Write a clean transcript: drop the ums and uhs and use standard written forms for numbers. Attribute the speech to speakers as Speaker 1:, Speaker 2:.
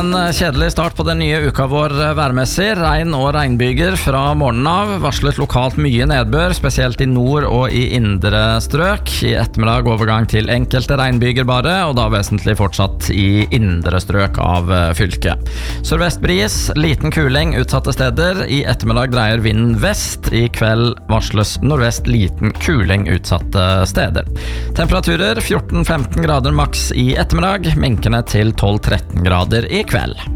Speaker 1: En kjedelig start på den nye uka vår værmessig. Regn og regnbyger fra morgenen av. Varslet lokalt mye nedbør, spesielt i nord og i indre strøk. I ettermiddag overgang til enkelte regnbyger bare, og da vesentlig fortsatt i indre strøk av fylket. Sørvestbris, liten kuling utsatte steder. I ettermiddag dreier vinden vest. I kveld varsles nordvest liten kuling utsatte steder. Temperaturer 14-15 grader maks i ettermiddag, minkende til 12-13 grader i kveld.